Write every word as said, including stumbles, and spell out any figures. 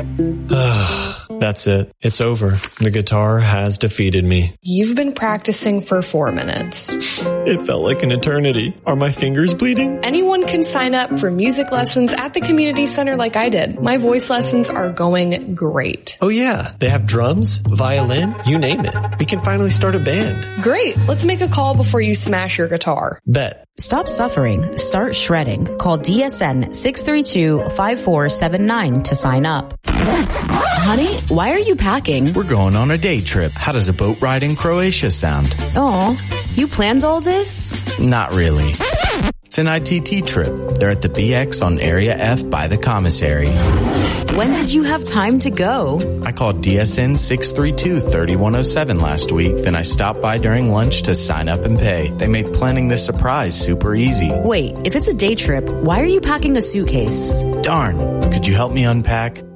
That's it. It's over. The guitar has defeated me. You've been practicing for four minutes. It felt like an eternity. Are my fingers bleeding? Anyone can sign up for music lessons at the community center like I did. My voice lessons are going great. Oh yeah, they have drums, violin, you name it. We can finally start a band. Great. Let's make a call before you smash your guitar. Bet. Stop suffering. Start shredding. Call D S N six three two, five four seven nine to sign up. Honey, why are you packing? We're going on a day trip. How does a boat ride in Croatia sound? Oh, you planned all this? Not really. It's an I T T trip. They're at the B X on Area F by the commissary. When did you have time to go? I called D S N six three two, three one zero seven last week, then I stopped by during lunch to sign up and pay. They made planning this surprise super easy. Wait, if it's a day trip, why are you packing a suitcase? Darn, could you help me unpack?